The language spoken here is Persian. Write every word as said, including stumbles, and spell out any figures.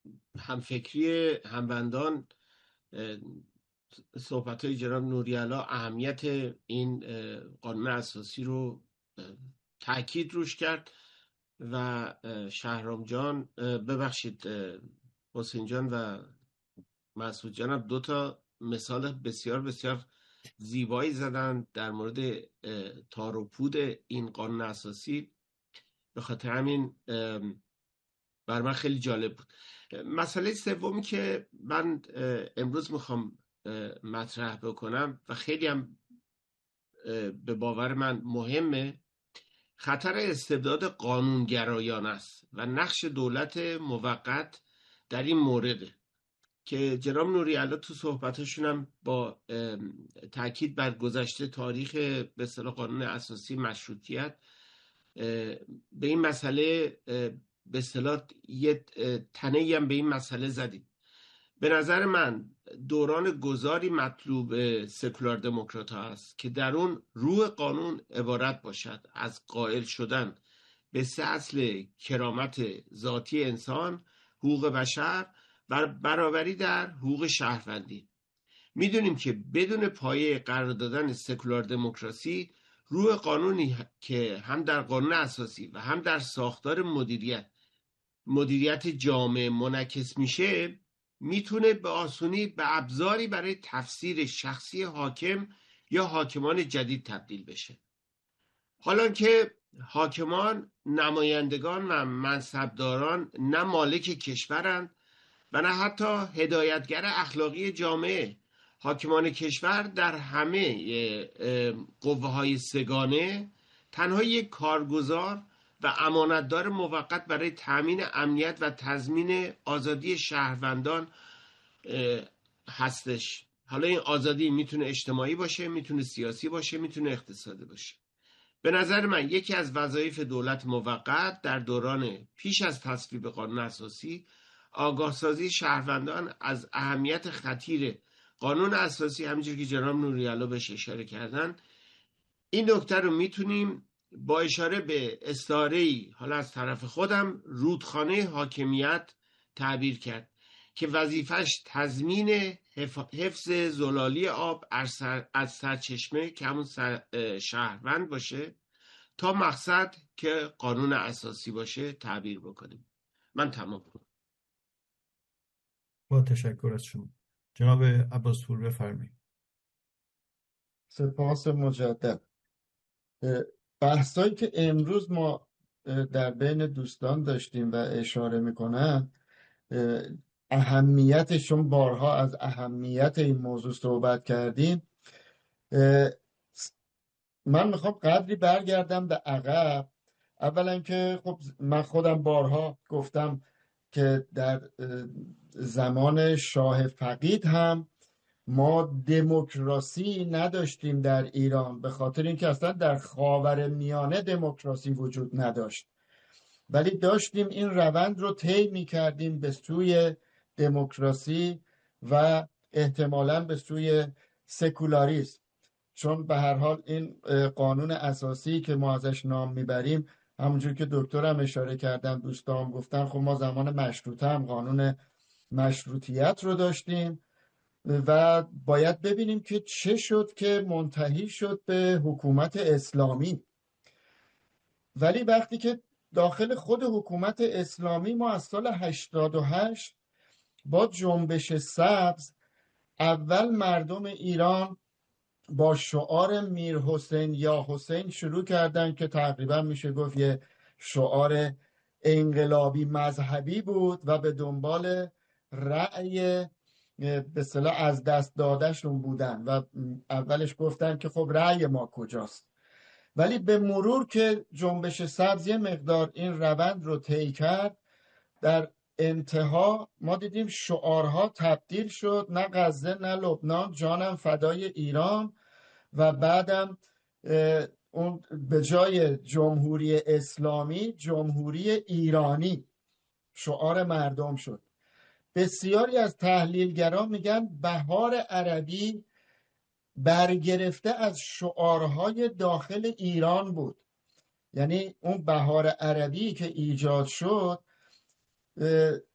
همفکری هموندان صحبت‌های جناب نوری‌علی اهمیت این قانون اساسی رو تاکید روش کرد و شهرام جان ببخشید حسین جان و مسعود جان هم دو تا مثال بسیار بسیار زیبایی زدن در مورد تار و پود این قانون اساسی. به خاطر همین بر من خیلی جالب بود. مسئله سومی که من امروز میخوام مطرح بکنم و خیلی هم به باور من مهمه، خطر استبداد قانونگرایان است و نقش دولت موقت در این مورده که جناب نوری‌علی تو صحبتشون هم با تاکید بر گذشته تاریخ به اصطلاح قانون اساسی مشروطیت به این مسئله به اصطلاح یه تنه‌ای هم به این مسئله زدیم. به نظر من دوران گذاری مطلوب سکولار دموکرات ها است که در اون روح قانون عبارت باشد از قائل شدن به سه اصل کرامت ذاتی انسان، حقوق بشر و برابری در حقوق شهروندی. میدونیم که بدون پایه قرار دادن سکولار دموکراسی، روح قانونی که هم در قانون اساسی و هم در ساختار مدیریت مدیریت جامعه منعکس میشه، میتونه به آسونی به ابزاری برای تفسیر شخصی حاکم یا حاکمان جدید تبدیل بشه. حالا که حاکمان نمایندگان و منصبداران نه مالک کشورند و نه حتی هدایتگر اخلاقی جامعه، حاکمان کشور در همه قوه‌های سگانه تنها یک کارگزار و امانتدار موقت برای تأمین امنیت و تضمین آزادی شهروندان هستش. حالا این آزادی میتونه اجتماعی باشه، میتونه سیاسی باشه، میتونه اقتصادی باشه. به نظر من یکی از وظایف دولت موقت در دوران پیش از تصویب قانون اساسی آگاهسازی شهروندان از اهمیت خطیر قانون اساسی، همینجور که جناب نوری‌علی بهش اشاره کردن. این نکته رو میتونیم با اشاره به استعاره‌ای حالا از طرف خودم رودخانه حاکمیت تعبیر کرد که وظیفش تضمین حفظ زلالی آب از سرچشمه که همون سر شهروند باشه تا مقصد که قانون اساسی باشه تعبیر بکنیم. من تمام کنم. با تشکر از شما. جناب عباس‌پور بفرمایید. سپاس مجدد. بحثایی که امروز ما در بین دوستان داشتیم و اشاره میکنن اهمیتشون، بارها از اهمیت این موضوع صحبت کردیم. من میخوام قدری برگردم به عقب. اولا که خب من خودم بارها گفتم که در زمان شاه فقید هم ما دموکراسی نداشتیم در ایران، به خاطر اینکه اصلا در خاورمیانه دموکراسی وجود نداشت، ولی داشتیم این روند رو طی می‌کردیم به سوی دموکراسی و احتمالاً به سوی سکولاریسم، چون به هر حال این قانون اساسی که ما ازش نام میبریم، همونجور که دکترم اشاره کردن، دوستان گفتن، خب ما زمان مشروطه هم قانون مشروطیت رو داشتیم و باید ببینیم که چه شد که منتهی شد به حکومت اسلامی. ولی وقتی که داخل خود حکومت اسلامی ما از سال هشتاد و هشت با جنبش سبز اول مردم ایران با شعار میر حسین یا حسین شروع کردن که تقریبا میشه گفت یه شعار انقلابی مذهبی بود و به دنبال رأی به اصطلاح از دست دادشون بودن و اولش گفتن که خب رأی ما کجاست. ولی به مرور که جنبش سبز یه مقدار این روند رو طی کرد، در انتها ما دیدیم شعارها تبدیل شد، نه غزه نه لبنان، جانم فدای ایران، و بعدم اون به جای جمهوری اسلامی جمهوری ایرانی شعار مردم شد. بسیاری از تحلیلگران میگن بهار عربی برگرفته از شعارهای داخل ایران بود، یعنی اون بهار عربی که ایجاد شد